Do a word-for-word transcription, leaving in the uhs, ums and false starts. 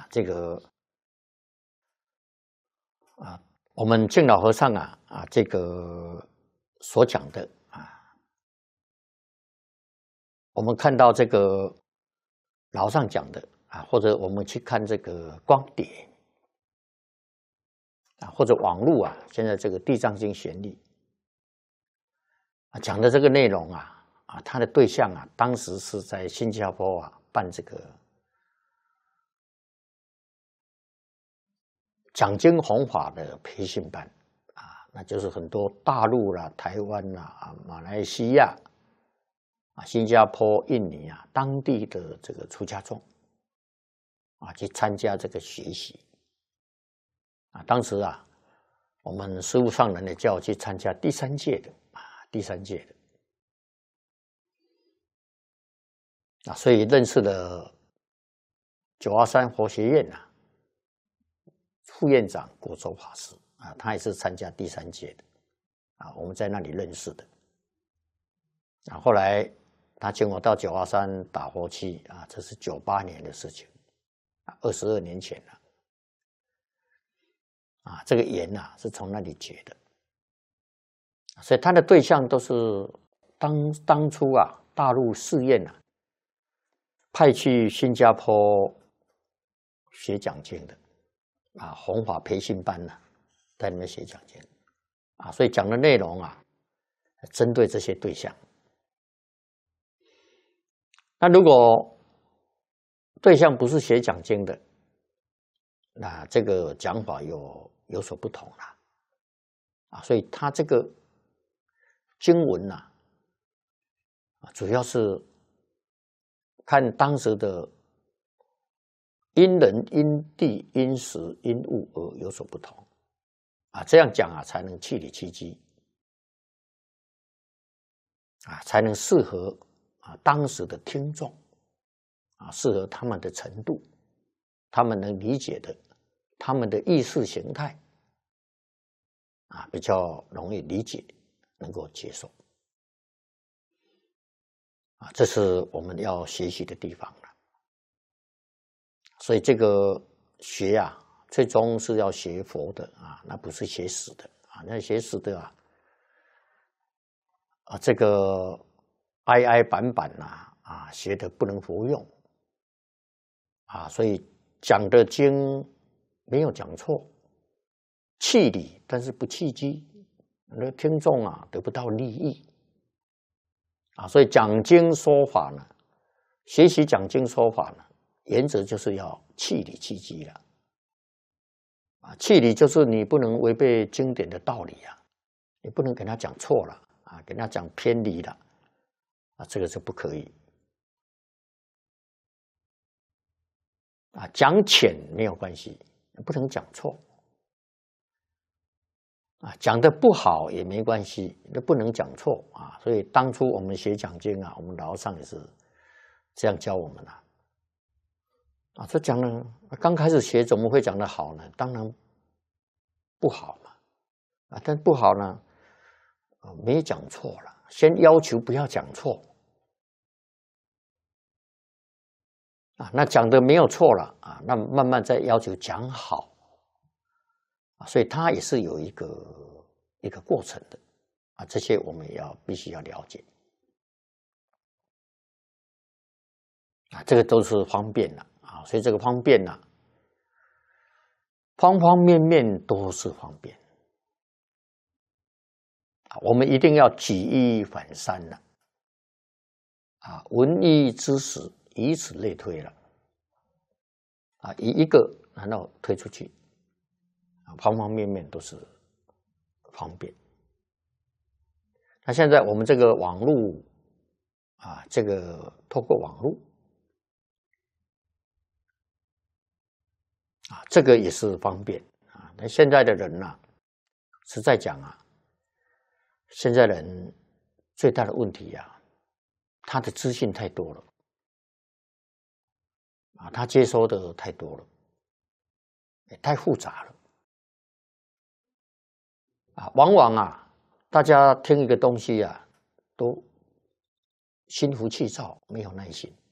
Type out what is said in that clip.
这个啊，我们净老和尚啊啊，这个所讲的啊，我们看到这个老和尚讲的啊，或者我们去看这个光碟啊，或者网络啊，现在这个《地藏经》旋律啊讲的这个内容啊啊，它的对象啊，当时是在新加坡啊办这个讲经弘法的培训班啊，那就是很多大陆啦、台湾啦、啊、马来西亚啊、新加坡、印尼啊当地的这个出家众啊去参加这个学习啊。当时啊，我们师父上人呢叫我去参加第三届的啊，第三届的啊，所以认识了九华山佛学院啊。副院长果州法师啊，他也是参加第三届的啊，我们在那里认识的啊。后来他请我到九华山打佛七啊，这是九八年的事情啊，二十二年前了啊。这个缘啊是从那里结的，所以他的对象都是当当初啊大陆寺院啊派去新加坡学讲经的。啊，弘法培训班呢、啊，在里面学讲经啊，所以讲的内容啊，针对这些对象。那如果对象不是学讲经的，那这个讲法有有所不同了啊，所以他这个经文呐、啊，主要是看当时的。因人、因地、因时、因物而有所不同，啊，这样讲啊，才能气理气机，啊，才能适合啊当时的听众，啊，适合他们的程度，他们能理解的，他们的意识形态，啊，比较容易理解，能够接受，啊，这是我们要学习的地方了。所以这个学啊，最终是要学佛的啊，那不是学死的啊。那学死的啊，啊这个挨挨板板呐啊，学的不能活用啊。所以讲的经没有讲错，气理但是不气机，那听众啊得不到利益啊。所以讲经说法呢，学习讲经说法呢。原则就是要气理气机了，啊，气理就是你不能违背经典的道理啊，你不能给他讲错了啊，给他讲偏离了，啊，这个是不可以。啊，讲浅没有关系，不能讲错。啊，讲的不好也没关系，那不能讲错啊。所以当初我们学讲经啊，我们老和尚也是这样教我们的。啊，这讲呢，刚开始学怎么会讲得好呢？当然不好嘛，啊，但不好呢，没讲错了，先要求不要讲错，啊，那讲的没有错了啊，那慢慢再要求讲好，啊，所以它也是有一个一个过程的，啊，这些我们也要必须要了解，啊，这个都是方便了。啊，所以这个方便呢、啊，方方面面都是方便啊。我们一定要举一反三了啊，闻一知十，以此类推了啊，以一个然后推出去啊，方方面面都是方便。那现在我们这个网络啊，这个透过网络。啊，这个也是方便啊。那现在的人呐、啊，实在讲啊，现在人最大的问题啊，他的资讯太多了啊，他接收的太多了，也太复杂了啊。往往啊，大家听一个东西啊，都心浮气躁，没有耐心